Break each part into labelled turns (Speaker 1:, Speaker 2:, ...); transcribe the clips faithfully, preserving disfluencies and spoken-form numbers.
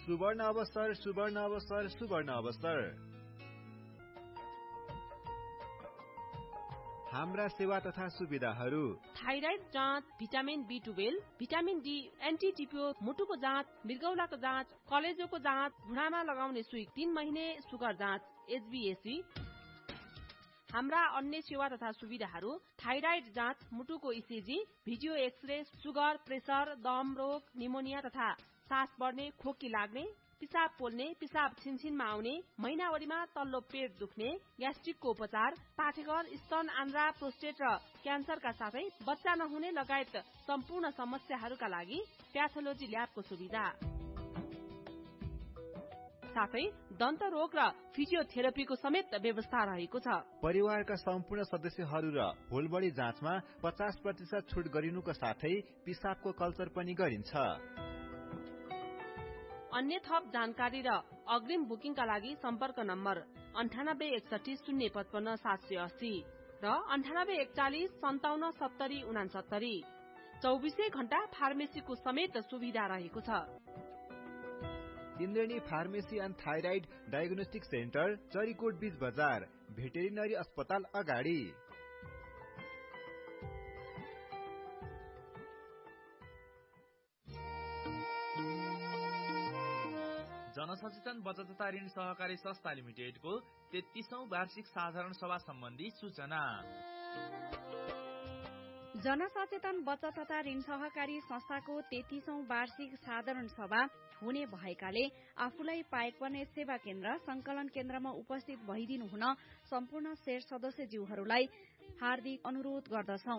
Speaker 1: सुवर्ण अवसर सुवर्ण अवसर सुवर्ण अवसर। हाम्रा सेवा तथा सुविधाहरू
Speaker 2: थाइराइड जाँच, vitamin be twelve, vitamin D, anti टिपियो, मुटुको जाँच, मृगौलाको जाँच, कलेजोको जाँच, घुँडामा लगाउने सुई, तीन महिने सुगर जाँच, एचबीएसी। हाम्रा अन्य सेवा तथा सुविधाहरू थाइराइड जाँच, मुटुको ECG, video x-ray, sugar, pressure, दम रोग, निमोनिया तथा सास बढ्ने, खोकी लाग्ने, पिसाब पोल्ने, पिसाब छिनछिनमा आउने, महिनावरीमा तल्लो पेट दुख्ने, ग्यास्ट्रिकको उपचार, पाठेघर, स्तन, आन्द्रा, प्रोस्टेट र क्यान्सरका साथै बच्चा नहुने लगायत सम्पूर्ण समस्याहरूका लागि प्याथोलोजी ल्याबको सुविधा, साथै दन्त रोग र फिजियोथेरापीको समेत व्यवस्था रहेको छ।
Speaker 1: परिवारका सम्पूर्ण सदस्यहरू र होलबडी जाँचमा पचास प्रतिशत छुट गरिनुको साथै पिसाबको कल्चर पनि गरिन्छ।
Speaker 2: अन्य थप जानकारी र अग्रिम बुकिङका लागि सम्पर्क नम्बर अन्ठानब्बे एकसठी शून्य पचपन्न सात सय अस्सी र अन्ठानब्बे एकचालिस सन्ताउन्न सत्तरी उनासत्तरी। चौबिसै घण्टा फार्मेसीको समेत सुविधा रहेको छ।
Speaker 1: इन्द्रेणी pharmacy and thyroid diagnostic centre, Charikot बीच बजार, भेटेरिनरी अस्पताल अगाडि।
Speaker 3: जनसचेतन बचत तथा ऋण सहकारी संस्था लिमिटेडको तेत्तीसौं वार्षिक साधारण सभा सम्बन्धी सूचना।
Speaker 4: जनसचेतन बचत तथा ऋण सहकारी संस्थाको तेत्तीसौं वार्षिक साधारण सभा हुने भएकाले आफूलाई पाएक पर्ने सेवा केन्द्र, संकलन केन्द्रमा उपस्थित भइदिनु हुन सम्पूर्ण शेर सदस्यज्यूहरूलाई हार्दिक अनुरोध गर्दछौ।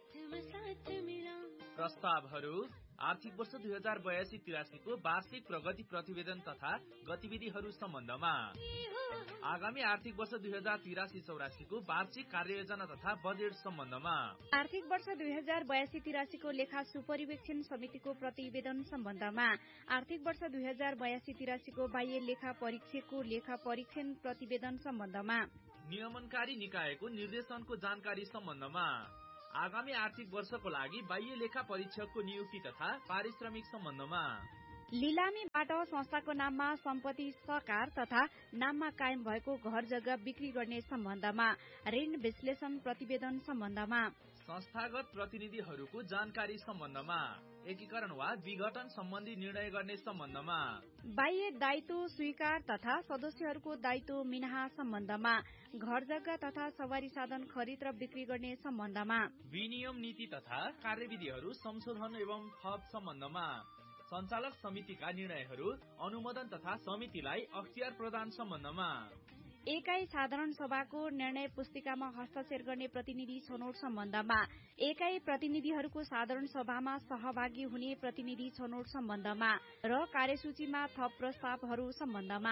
Speaker 3: प्रस्तावहरू आर्थिक वर्ष दुई हजार बयासी तिरासीको वार्षिक प्रगति प्रतिवेदन तथा गतिविधिहरू सम्बन्धमा, आगामी आर्थिक वर्ष दुई हजार तिरासी चौरासीको वार्षिक कार्ययोजना तथा बजेट सम्बन्धमा,
Speaker 4: आर्थिक वर्ष दुई हजार बयासी तिरासीको लेखा सुपरिवेक्षण समितिको प्रतिवेदन सम्बन्धमा, आर्थिक वर्ष दुई हजार बयासी तिरासीको बाह्य लेखा परीक्षकको लेखा परीक्षण प्रतिवेदन सम्बन्धमा,
Speaker 3: नियमनकारी निकायको निर्देशनको जानकारी सम्बन्धमा, आगामी आर्थिक वर्षको लागि बाह्य लेखा परीक्षकको नियुक्ति तथा पारिश्रमिक सम्बन्धमा,
Speaker 4: लिलामीबाट संस्थाको नाममा सम्पत्ति सकार तथा नाममा कायम भएको घर जग्गा बिक्री गर्ने सम्बन्धमा, ऋण विश्लेषण प्रतिवेदन सम्बन्धमा,
Speaker 3: संस्थागत प्रतिनिधिहरूको जानकारी सम्बन्धमा, एकीकरण वा विघटन सम्बन्धी निर्णय गर्ने सम्बन्धमा,
Speaker 4: बाह्य दायित्व स्वीकार तथा सदस्यहरूको दायित्व मिनाहा सम्बन्धमा, घर जग्गा तथा सवारी साधन खरिद र बिक्री गर्ने सम्बन्धमा,
Speaker 3: विनियम नीति तथा कार्यविधिहरू संशोधन एवं थप सम्बन्धमा, सञ्चालक समितिका निर्णयहरू अनुमोदन तथा समितिलाई अख्तियार प्रदान सम्बन्धमा,
Speaker 4: एकाइ साधारण सभाको निर्णय पुस्तिकामा हस्ताक्षर गर्ने प्रतिनिधि छनौट सम्बन्धमा, एकाइ प्रतिनिधिहरूको साधारण सभामा सहभागी हुने प्रतिनिधि छनौट सम्बन्धमा र कार्यसूचीमा थप प्रस्तावहरू सम्बन्धमा,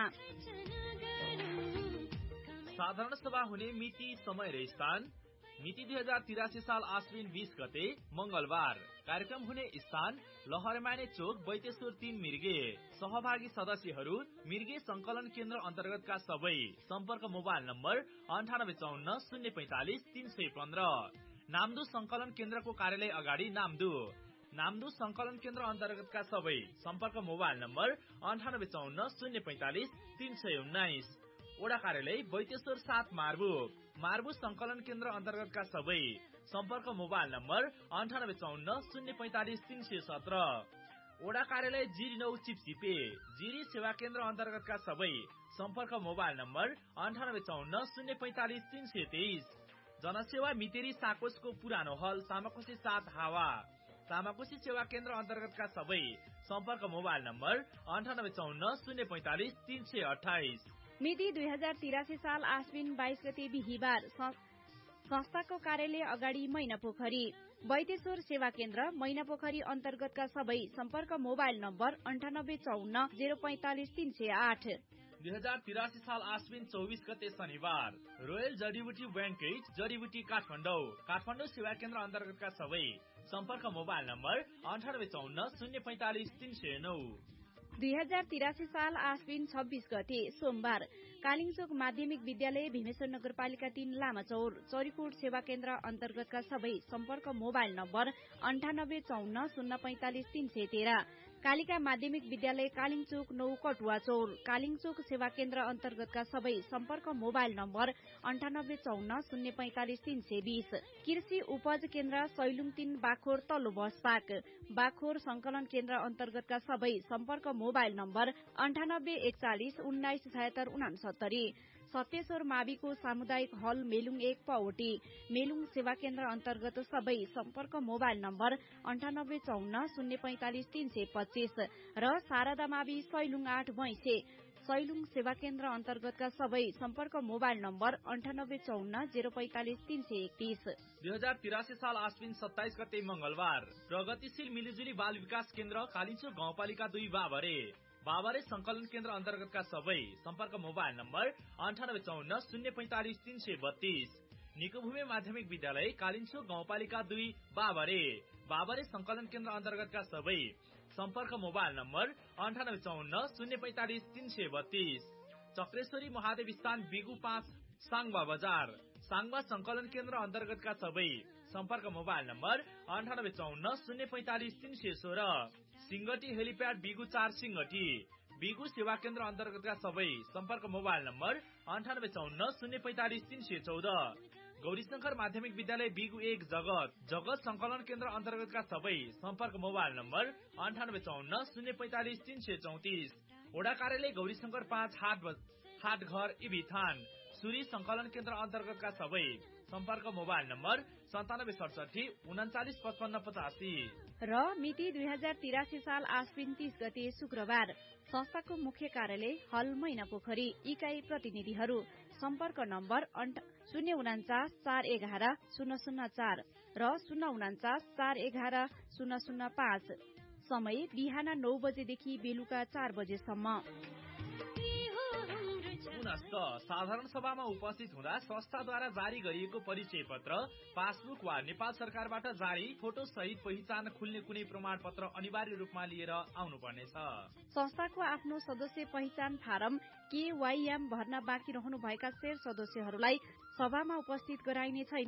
Speaker 3: साधारण सभा हुने मिति, समय र स्थान, मिति दुई हजार तिरासी साल आश्विन बीस गते मंगलबार, कार्यक्रम हुने स्थान लहरमाने चोक, बैतेश्वर तीन मिर्गे, सहभागी सदस्यहरू मिर्गे संकलन केन्द्र अन्तर्गतका सबै, सम्पर्क मोबाइल नम्बर अन्ठानब्बे चौन्न शून्य पैंतालिस तीन सय पन्ध्र, नामदु संकलन केन्द्रको कार्यालय अगाडि नामदु, नामदु संकलन केन्द्र अन्तर्गतका सबै, सम्पर्क मोबाइल नम्बर अन्ठानब्बे चौन्न शून्य पैंतालिस तीन सय उन्नाइस, ओडा कार्यालय बैतेश्वर सात मार्बु, मार्बु संकलन केन्द्र अन्तर्गतका सबै, सम्पर्क मोबाइल नम्बर अन्ठानब्बे चौन्न शून्य पैंतालिस तीन सय सत्र, ओडा कार्यालय जिरी नौ चिपचिपे, जिरी सेवा केन्द्र अन्तर्गतका सबै, सम्पर्क मोबाइल नम्बर अन्ठानब्बे चौन्न शून्य पैंतालिस तीन सय तेइस, जनसेवा मितेरी साकोसको पुरानो हल, सामाकोशी सात हावा, सामाकोशी सेवा केन्द्र अन्तर्गतका सबै, सम्पर्क मोबाइल नम्बर अन्ठानब्बे चौन्न शून्य पैंतालिस तीन सय अठाइस।
Speaker 4: मिति दुई हजार तिरासी साल आश्विन बाइस गते बिहिबार, संस्थाको कार्यालय अगाडि मैनापोखरी, बैतेश्वर सेवा केन्द्र मैनापोखरी अन्तर्गतका सबै, सम्पर्क मोबाइल नम्बर अन्ठानब्बे चौन्न जेरो पैंतालिस तीन सय आठ।
Speaker 3: दुई हजार तिरासी साल आश्विन चौबीस गते शनिबार, रोयल जडीबुटी बैंकेट जडीबुटी काठमाडौँ, काठमाडौँ सेवा केन्द्र अन्तर्गतका सबै, सम्पर्क मोबाइल नम्बर अन्ठानब्बे चौन्न शून्य पैंतालिस तीन सय नौ।
Speaker 4: दुई हजार तिरासी साल आश्विन छब्बीस गते सोमबार, कालिङचोक माध्यमिक विद्यालय भीमेश्वर नगरपालिका तीन लामाचौर, चरीकोट सेवा केन्द्र अन्तर्गतका सबै, सम्पर्क मोबाइल नम्बर अन्ठानब्बे चौन्न शून्य पैंतालिस तीन सय तेह्र। कालिका माध्यमिक विद्यालय कालिङचोक नौ कटुवा चौर कालिङचोक सेवा केन्द्र अन्तर्गतका सबै सम्पर्क मोबाइल नम्बर अन्ठानब्बे चौन्न शून्य पैंतालिस तीन सय बीस कृषि उपज केन्द्र सैलुङ तीन बाखोर तल्लो बसपाक बाखोर संकलन केन्द्र अन्तर्गतका सबै सम्पर्क मोबाइल नम्बर अन्ठानब्बे एकचालिस उन्नाइस छयत्तर उनासत्तरी सत्यश्वर माविको सामुदायिक हल मेलुङ एक पौटी मेलुङ सेवा केन्द्र अन्तर्गत सबै सम्पर्क मोबाइल नम्बर अन्ठानब्बे चौन्न शून्य पैंतालिस तीन सय पच्चीस र शारदा मावि सैलुङ आठ भैंसे सैलुङ सेवा केन्द्र अन्तर्गतका सबै सम्पर्क मोबाइल नम्बर अन्ठानब्बे चौन्न जेरो पैंतालिस तीन सय एकतीस
Speaker 3: दुई हजार तिरासी साल आश्विन सत्ताइस गते मंगलबार प्रगतिशील मिलिजुली बाल विकास केन्द्र कालिचोक गाउँपालिका दुई बाबरे बाबरे संकलन केन्द्र अन्तर्गतका सबै सम्पर्क मोबाइल नम्बर अन्ठानब्बे चौन्न शून्य पैंतालिस तीन सय बत्तीस निकोभूमि माध्यमिक विद्यालय कालिचोक गाउँपालिका दुई बाबरे बाबरे संकलन केन्द्र अन्तर्गतका सबै सम्पर्क मोबाइल नम्बर अन्ठानब्बे चौन्न शून्य पैंतालिस तीन सय बत्तीस चक्रेश्वरी महादेव स्थान बिगु पाँच साङबा बजार साङबा संकलन केन्द्र अन्तर्गतका सबै सम्पर्क मोबाइल नम्बर अन्ठानब्बे चौन्न शून्य पैंतालिस तीन सय सोह्र सिंगटी हेलिप्याड बिगु चार सिंगटी बिगु सेवा केन्द्र अन्तर्गतका सबै सम्पर्क मोबाइल नम्बर अन्ठानब्बे चौन्न शून्य पैंतालिस तीन सय चौध गौरीशंकर माध्यमिक विद्यालय बिगु एक जगत जगत संकलन केन्द्र अन्तर्गतका सबै सम्पर्क मोबाइल नम्बर अन्ठानब्बे चौन्न शून्य पैंतालिस तीन सय चौतिस वडा कार्यालय गौरीशंकर पाँच हाट हाट घर इबिथान सूरी संकलन केन्द्र अन्तर्गतका सबै सम्पर्क मोबाइल नम्बर सन्तानब्बे सडसठी उन्चालिस पचपन्न पचासी
Speaker 4: र मिति दुई हजार तिरासी साल आश्विन तीस गते शुक्रबार संस्थाको मुख्य कार्यालय हल मैना पोखरी इकाई प्रतिनिधिहरू सम्पर्क नम्बर शून्य उनाचास चार एघार शून्य शून्य चार र शून्य उनाचास चार एघार शून्य शून्य पाँच समय बिहान नौ बजेदेखि बेलुका चार बजेसम्म
Speaker 3: पुनश्च साधारण सभामा उपस्थित हुँदा संस्थाद्वारा जारी गरिएको परिचय पत्र पासबुक वा नेपाल सरकारबाट जारी फोटो सहित पहिचान खुल्ने कुनै प्रमाण पत्र अनिवार्य रूपमा लिएर आउनुपर्नेछ।
Speaker 4: संस्थाको आफ्नो सदस्य पहिचान फारम केवाईएम भर्न बाँकी रहनु भएका शेर सदस्यहरूलाई सभामा उपस्थित गराइने छैन।